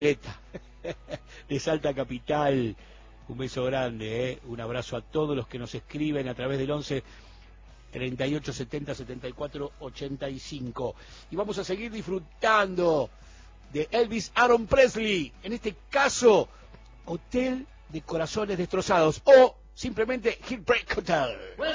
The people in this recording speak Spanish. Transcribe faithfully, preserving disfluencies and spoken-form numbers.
de Salta Capital. Un beso grande, ¿eh? Un abrazo a todos los que nos escriben a través del once treinta y ocho setenta setenta y cuatro ochenta y cinco. Y vamos a seguir disfrutando de Elvis Aaron Presley, en este caso Hotel de Corazones Destrozados o simplemente Heartbreak Hotel.